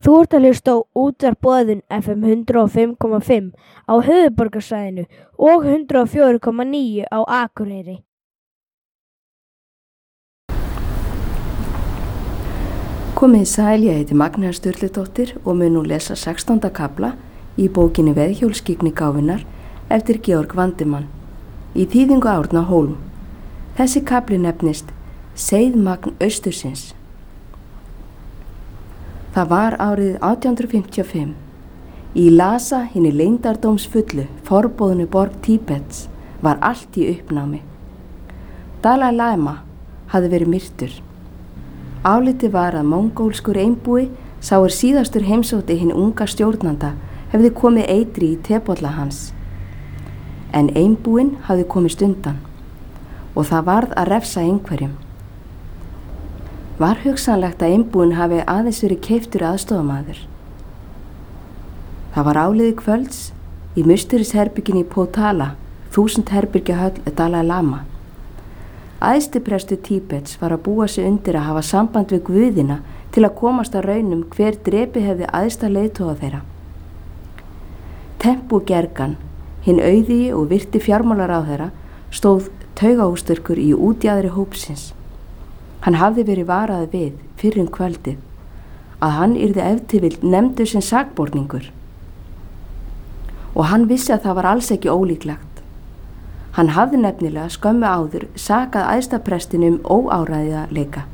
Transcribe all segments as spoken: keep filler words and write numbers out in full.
Þú ert að hlusta á Útvarp Boðun F M hundrað og fimm komma fimm á höfuðborgarsvæðinu og hundrað og fjögur komma níu á Akureyri. Komið sæl, ég heiti Magnea Sturludóttir og mun nú lesa sextánda kafla í bókinni Veðhjólskyggni gáfunnar eftir Georg Vandimann í þýðingu Árna Hólm. Þessi kafli nefnist Seiðmagn Austursins. Það var árið átján hundruð fimmtíu og fimm. Í Lhasa, hinni leyndardómsfullu, forboðnu borg Tíbets, var allt í uppnámi. Dalai Lama hafði verið myrtur. Álitið var að mongólskur einbúi, sá er síðastur heimsótti hinn unga stjórnanda, hefði komið eitri í tebolla hans. En einbúinn hafði komist undan og það varð að refsa einhverjum. Var hugsanlegt að einbúinn hafi aðeins verið keyptur aðstofamaður. Það var áliði kvölds í musterisherbygginni í Potala, þúsund herbyrgja höll Dalai Lama. Æðstiprestur Tíbets var að búa sig undir að hafa samband við guðina til að komast að raunum hver drepi hefði æðsta leiðtoga þeirra. Tempu Gergan, hinn auðigi og virti fjármálaráðherra, stóð taugahústurkur í útjaðri hópsins. Hann hafði verið varaði við fyrr um kvöldið að hann yrði ef til vill nefndur sem sakborningur. Og hann vissi að það var alls ekki ólíklegt. Hann hafði nefnilega skömmu áður sakað æðstaprestinum óáræðileika.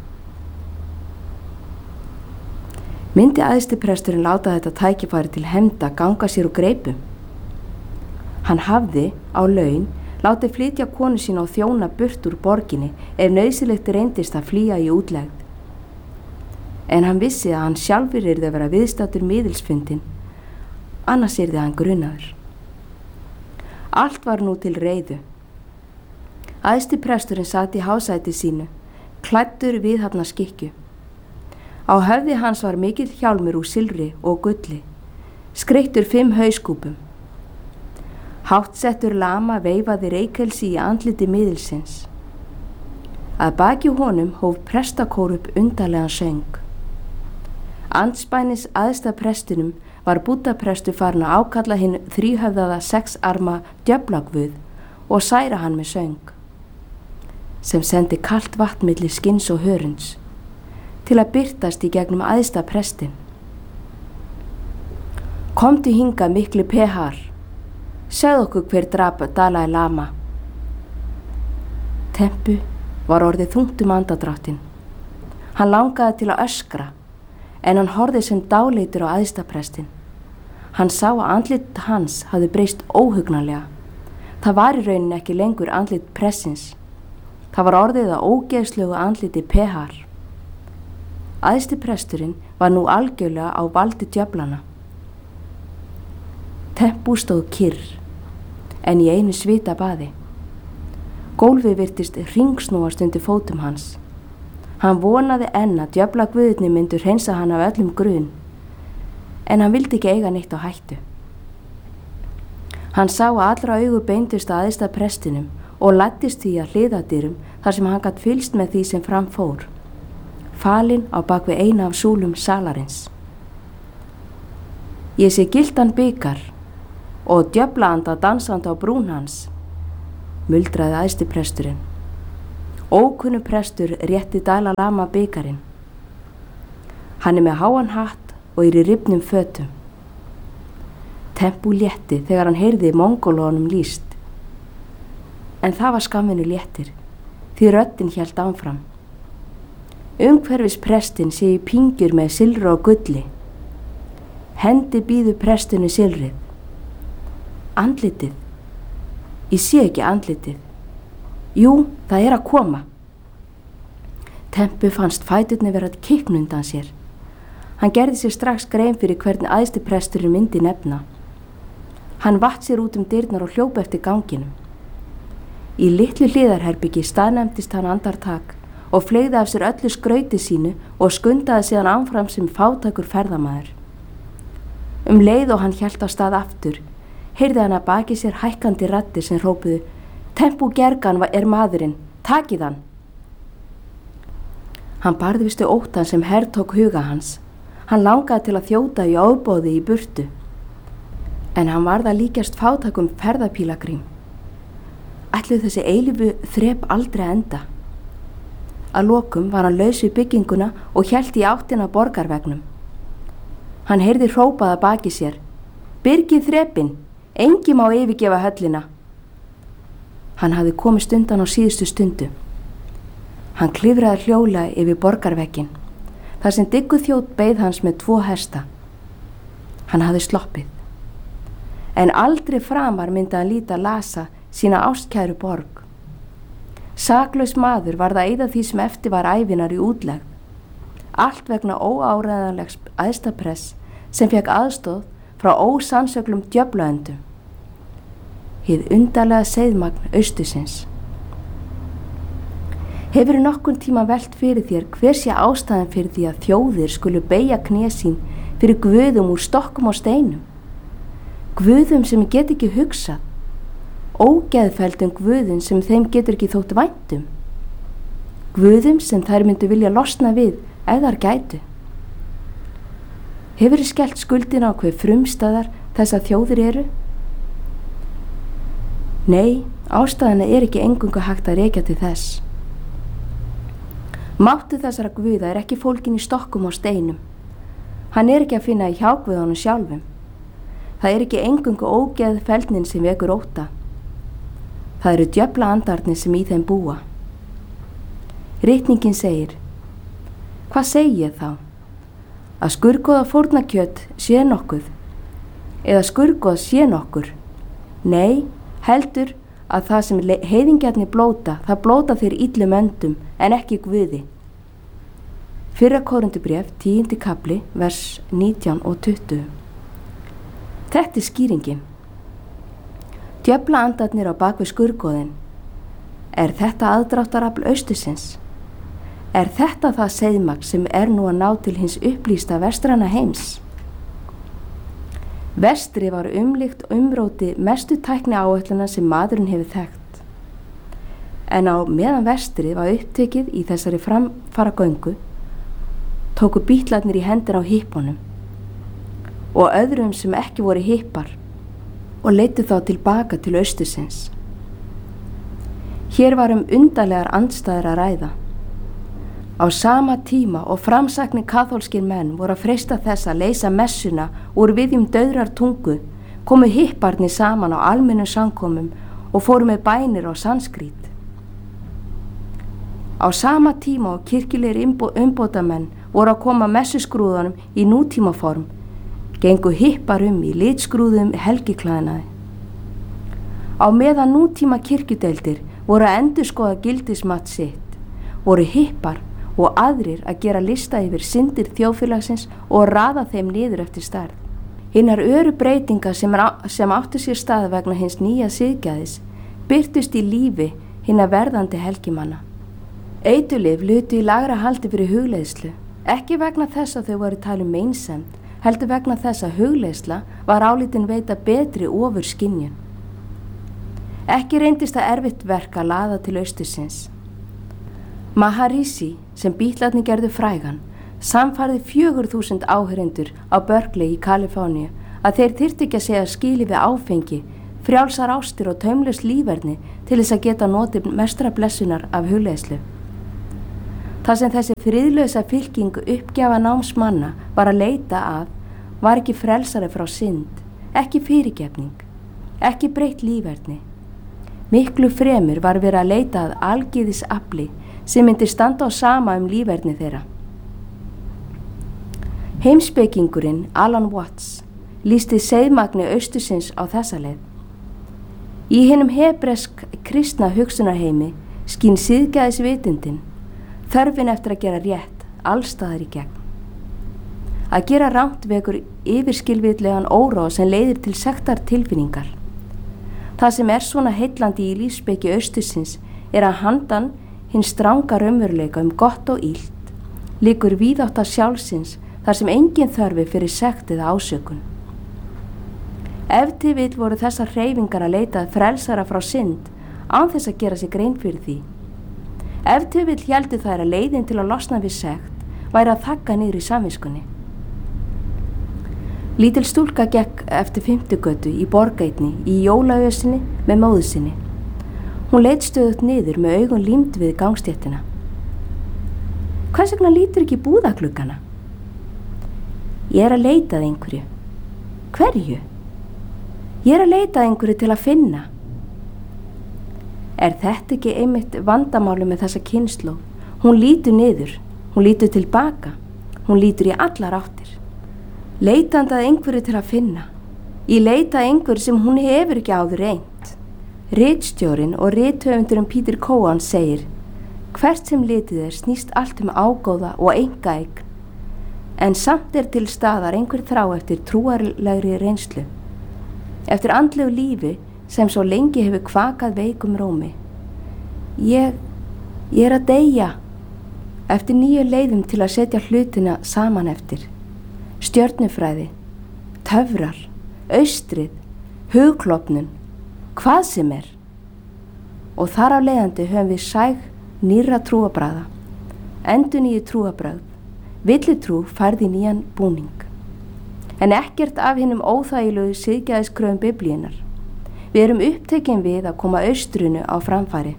Myndi æðstipresturinn láta þetta tækifæri til hefnda ganga sér úr greipum? Hann hafði á laun látið flytja konu sína og þjóna burt úr borginni ef nauðsynlegt reyndist að flýja í útlegð. En hann vissi að hann sjálfur yrði að vera viðstaddur miðilsfundin, annars yrði hann grunaður. Allt var nú til reiðu. Æðsti presturinn sat í hásæti sínu, klæddur viðhafna skikkju. Á höfði hans var mikill hjálmur úr silfri og gulli, skreyttur fimm hauskúpum. Háttsettur lama veifaði reykelsi í andliti miðilsins. Að baki honum hóf prestakór upp undarlegan söng. Andspænis æðsta prestinum var búddaprestur farin að ákalla hinn þríhöfðaða sexarma djöflagvuð og særa hann með söng, sem sendi kalt vatn milli skinns og hörunds, til að birtast í gegnum æðsta prestin. Komdu hingað mikli pehar, segð okkur hver drap Dalai Lama. Tempu var orðið þungt um andardráttinn. Hann langaði til að öskra, en hann horfði sem dáleitur á æðstaprestin. Hann sá að andlit hans hafði breyst óhugnanlega. Það var í rauninni ekki lengur andlit pressins. Það var orðið að ógeðslegu andliti pehar. Æðstipresturinn var nú algjörlega á valdi djöflana. Tempu stóð kyrr, en í einu svita baði. Gólfið virtist hringsnúast undir fótum hans. Hann vonaði enn að djöflagvuðirnir myndu hreinsa hann af öllum grun, en hann vildi ekki eiga neitt á hættu. Hann sá að allra augu beindust að æðsta prestinum og læddist því að hliðadyrum þar sem hann gat fylgst með því sem fram fór, falinn á bak við eina af súlum salarins. Ég sé gildan bikar og djöflaanda dansandi á brún hans, muldraði æðsti presturinn. Ókunnu prestur rétti Dalai Lama bikarinn. Hann er með háan hatt og er í rifnum fötum. Tempu létti þegar hann heyrði mongólunum lýst. En það var skamminu léttir, því röddin hélt áfram. Umhverfis prestin sé í pingjur með silfri og gulli. Hendi býðu prestinu silfrið. Andlitið. Ég sé ekki andlitið. Jú, það er að koma. Tempu fannst fæturni vera að kikna undan sér. Hann gerði sér strax grein fyrir hvernig æðsti presturinn myndi nefna. Hann vatt sér út um dyrnar og hljóp eftir ganginum. Í litlu hliðarherbyggi staðnæmdist hann andartak og fleygði af sér öllu skrauti sínu og skundaði síðan áfram sem fátækur ferðamaður. Um leið og hann hélt á stað aftur, heyrði hann að baki sér hækkandi raddir sem hrópuðu: Tempu Gergan er maðurinn, takið hann. Hann barðvistu óttan sem hertók huga hans. Hann langaði til að þjóta í ofboði í burtu, en hann varð að líkjast fátækum ferðapílagrím. Ætluð þessi eilífu þrep aldrei að enda. Að lokum var hann laus við bygginguna og hélt í áttina að borgarvegnum. Hann heyrði hrópað að baki sér: "Byrgið þrepin, engi má yfirgefa höllina." Hann hafði komist undan á síðustu stundu. Hann klifraði hljóðlega yfir borgarvegginn, þar sem diggur þjónn beið hans með tvo hesta. Hann hafði sloppið. En aldrei framar myndi hann líta Lasa, sína ástkæru borg. Saklaus maður varð að eyða því sem eftir var ævinar í útlegð. Allt vegna óáreiðanlegs æðstapress sem fekk aðstoð frá ósannsöglum djöflaöndum. Hið undarlega seiðmagn austusins. Hefurðu nokkurn tíma velt fyrir þér hver sé ástæðan fyrir því að þjóðir skulu beygja kné sín fyrir guðum úr stokkum og steinum? Guðum sem get ekki hugsað, ógeðfelldum guðum sem þeim getur ekki þótt væntum, guðum sem þær myndu vilja losna við ef þær gætu. Hefurðu skellt skuldina á hver frumstæðar þessar þjóðir eru? Nei, ástæðana er ekki eingöngu hægt að rekja til þess. Máttu þessara guða er ekki fólkin í stokkum og steinum. Hann er ekki að finna í hjáguðunum sjálfum. Það er ekki eingöngu ógeðfeldnin sem vekur ótta. Það eru djöflaandarnir sem í þeim búa. Ritningin segir: Hvað segi ég þá? Að skurgoða fórnarkjöt sé nokkuð? Eða skurgoð sé nokkur? Nei, heldur að það sem heiðingjarnir blóta, það blóta þeir illum öndum en ekki guði. Fyrra Korintubréf, tíundi kafli, vers nítján og tuttugu. Þetta er skýringin. Djöflaandarnir á bakvið skurgoðin. Er þetta aðdráttarafl austusins? Er þetta það seiðmagn sem er nú að ná til hins upplýsta vestrana heims? Vestri var umlykt umróti mestu tækni áætlana sem maðurinn hefur þekkt. En á meðan vestri var upptekið í þessari framfara göngu, tóku bítlarnir í hendur á hippunum og öðrum sem ekki voru hippar og leiddu þá tilbaka til austusins. Hér var um undarlegar andstæður að ræða. Á sama tíma og framsæknir kaþólskir menn voru að freista þess að leysa messuna úr viðjum dauðrar tungu, komu hipparnir saman á almennum samkomum og fóru með bænir á sanskrít. Á sama tíma og kirkjulegir umbótamenn voru að koma messuskrúðunum í nútímaform, gengu hippar um í litskrúðum helgiklæðnaði. Á meðan nútíma kirkjudeildir voru að endurskoða gildismat sitt, voru hippar og aðrir að gera lista yfir syndir þjóðfélagsins og raða þeim niður eftir stærð. Hinnar öru breytingar sem, sem áttu sér stað vegna hins nýja siðgæðis birtust í lífi hinna verðandi helgimanna. Eiturlyf lutu í lagra haldi fyrir hugleiðslu, ekki vegna þess að þau voru talin meinsemd, heldur vegna þess að hugleiðsla var álitin veita betri ofur skynjun. Ekki reyndist það erfitt verk að laða til austusins. Maharishi, sem Bítlarnir gerðu frægan, samfærði fjögur þúsund áheyrendur á Berkeley í Kaliforníu að þeir þyrftu ekki að segja skili við áfengi, frjálsar ástir og taumlaus líferni til þess að geta notið mestra blessunar af hugleiðslu. Það sem þessi friðlausa fylking uppgjafa námsmanna var að leita að var ekki frelsari frá synd, ekki fyrirgefning, ekki breytt líferni. Miklu fremur var verið að leita að algyðis afli sem myndi standa á sama um líferni þeirra. Heimspekingurinn Alan Watts lýsti seiðmagni austusins á þessa leið. Í hinum hebresk kristna hugsunarheimi skín siðgæðisvitundin, þörfin eftir að gera rétt, allstaðar í gegn. Að gera rangt vekur yfirskilvitlegan óróa sem leiðir til sektar tilfinningar. Það sem er svona heillandi í lífsspeki austusins er að handan hinn stranga raunveruleika um gott og illt liggur víðátta sjálfsins þar sem engin þörfi fyrir sekt eða ásökun. Ef til vill voru þessar hreyfingar að leita frelsara frá synd án þess að gera sig grein fyrir því. Ef til vill héldu þær að leiðin til að losna við sekt væri að þagga niður í samviskunni. Lítil stúlka gekk eftir fimmtugötu í borgætni í jólaösinni með móður sinni. Hún leit stöðugt niður með augun límd við gangstéttina. Hvers vegna lítur ekki búðagluggana? Ég er að leita að einhverju. Hverju? Ég er að leita að einhverju til að finna. Er þetta ekki einmitt vandamáli með þessa kynslóð? Hún lítur niður, hún lítur tilbaka, hún lítur í allar áttir. Leitandi að einhverju til að finna. Ég leita að einhverju sem hún hefur ekki áður reynt. Ritstjórinn og rithöfundurinn Peter Cowan segir: hvert sem litið er snýst allt um ágóða og einkaeign, en samt er til staðar einhver þrá eftir trúarlegri reynslu, eftir andlegu lífi sem svo lengi hefur kvakað veikum rómi. Ég, ég er að deyja, eftir nýju leiðum til að setja hlutina saman eftir. Stjörnufræði, töfrar, austrið, hugklopnun, hvað sem er. Og þar af leiðandi höfum við sæg nýrra trúabragða, endurnýju trúabragð, villutrú færði nýjan búning. En ekkert af hinum óþægilegu siðgæðiskröfum Biblíunnar. Við erum upptekin við að koma austrinu á framfæri.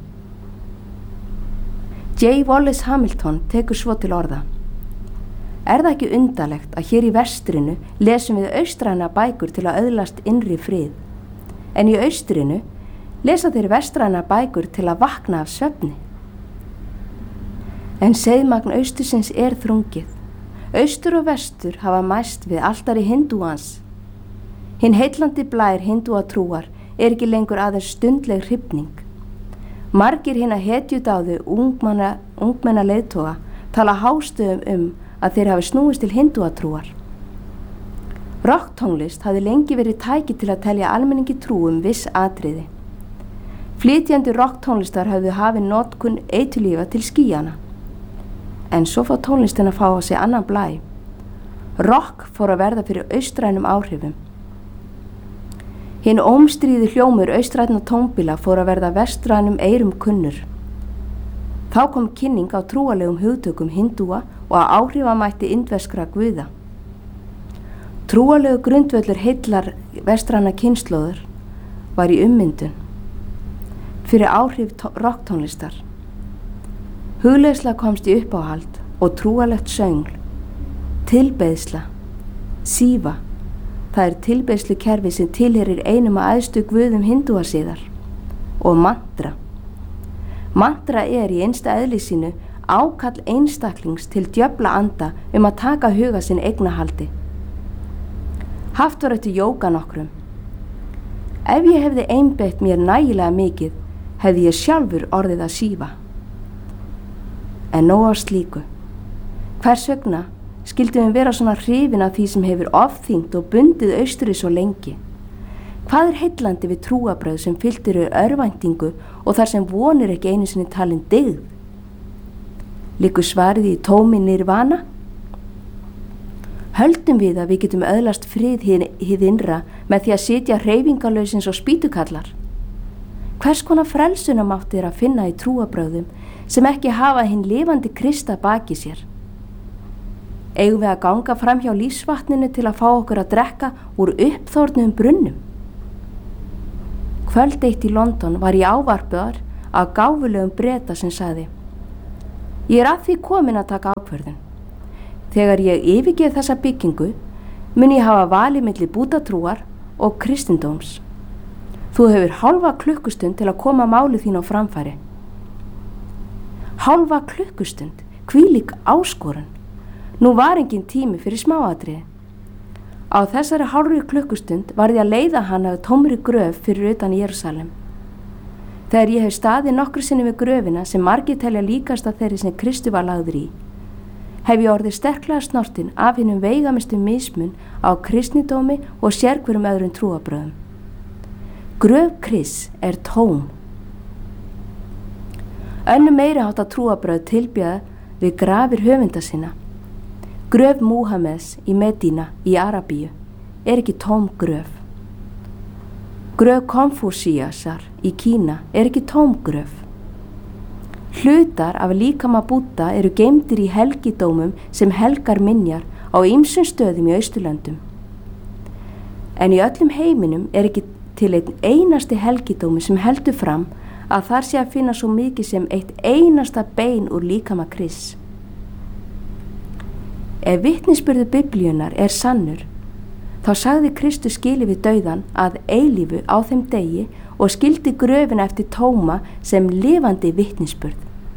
J. Wallace Hamilton tekur svo til orða: er það ekki undarlegt að hér í vestrinu lesum við austræna bækur til að öðlast innri frið, en í austrinu lesa þeir vestræna bækur til að vakna af svefni? En seiðmagn austursins er þrungið. Austur og vestur hafa mæst við altari hindúans. Hinn heillandi blær hindúatrúar er ekki lengur aðeins stundleg hrifning. Margir hinna hetjudáðu ungmenna, ungmenna leiðtoga tala hástöðum um að þeir hafi snúist til hindúatrúar. Rocktónlist hafði lengi verið tæki til að telja almenningi trú um viss atriði. Flytjandi rocktónlistar hafði hafið notkun eiturlyfja til skýjana. En svo fór tónlistin að fá á sig annan blæ. Rock fór að verða fyrir austrænum áhrifum. Hinn ómstríði hljómur austræna tónbíla fór að verða vestrænum eyrum kunnur. Þá kom kynning á trúalegum hugtökum hindúa og að áhrifamætti indverskra guða. Trúalegu grundvöllur heillar vestræna kynslóður var í ummyndun fyrir áhrif rocktónlistar. Hugleiðsla komst í uppáhald og trúalegt söngl, tilbeiðsla, síva, það er tilbeiðslukerfi sem tilheyrir einum að æðstu guðum hindúasiðar, og mantra. Mantra er í einsta eðli sínu ákall einstaklings til djöfla anda um að taka huga sinn eignahaldi. Haft var eftir jóga nokkrum. Ef ég hefði einbeitt mér nægilega mikið, hefði ég sjálfur orðið að sífa. En nóg af slíku. Hvers vegna skildum við vera svona hrifin af því sem hefur ofþyngt og bundið austri svo lengi? Hvað er heillandi við trúabröð sem fyllt eru örvæntingu og þar sem vonir ekki einu sinni talin dyggð? Liggur svarið í tómi nirvana? Höldum við að við getum öðlast frið hið innra með því að sitja hreyfingarlausins og spýtukallar? Hvers konar frelsunamátt er að finna í trúabröðum sem ekki hafa hinn lifandi Krista baki sér? Eigum við að ganga fram hjá lífsvatninu til að fá okkur að drekka úr uppþórnum brunnum? Kvöld eitt í London var ég ávarpaður af gáfulegum Breta sem sagði: ég er að því komin að taka ákvörðun. Þegar ég yfirgeð þessa byggingu mun ég hafa valið milli búddatrúar og kristindóms. Þú hefur hálfa klukkustund til að koma máli þín á framfæri. Hálfa klukkustund, hvílík áskorun. Nú var engin tími fyrir smáatriði. Á þessari hálfri klukkustund var ég að leiða hana af tómri gröf fyrir utan Jerúsalem. Þegar ég hef staðið nokkru sinni við gröfina sem margir telja líkast að þeirri sem Kristu var lagður í, hef ég orðið sterklega snortin af hinum veigamistu mismun á kristnidómi og sérhverjum öðrum trúabröðum. Gröf Krists er tóm. Önnur meiri hátta trúabröð tilbjöða við grafir höfunda sinna. Gröf Múhameðs í Medína í Arabíu er ekki tóm gröf. Gröf Konfúsíasar í Kína er ekki tóm gröf. Hlutar af líkama Búdda eru geymdir í helgidómum sem helgar minjar á ýmsum stöðum í Austurlöndum. En í öllum heiminum er ekki til einn einasti helgidómi sem heldur fram að þar sé að finna svo mikið sem eitt einasta bein úr líkama Krists. Ef vitnisburður Biblíunnar er sannur, þá sagði Kristus skili við dauðan að eilífu á þeim degi og skildi gröfina eftir tóma sem lifandi vitnisburð.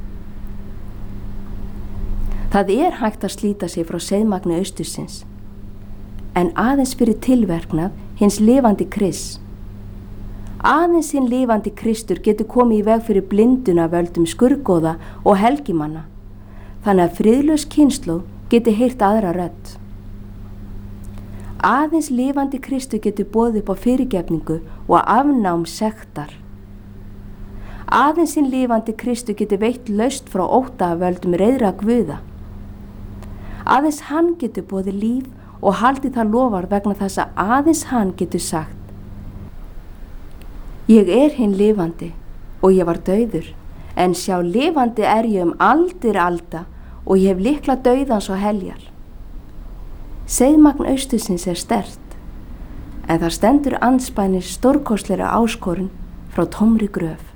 Það er hægt að slíta sig frá seiðmagni austursins, en aðeins fyrir tilverknað hins lifandi Krists. Aðeins hinn lifandi Kristur getur komið í veg fyrir blinduna völdum skurgoða og helgimanna, þannig að friðlaus kynslóð geti heyrt aðra rödd. Aðeins lifandi Kristur getur boðið upp á fyrirgefningu og afnám sektar. Aðeins hinn lifandi Kristur getur veitt laust frá ótta völdum reiðra guða. Aðeins hann getur boðið líf og haldið það lofar vegna þess að aðeins hann getur sagt: Ég er hinn lifandi og ég var dauður, en sjá lifandi er ég um aldir alda og ég hef lykla dauðans og heljar. Seiðmagn austursins er sterkt, en það stendur andspænis stórkostlegri áskorun frá tómri gröf.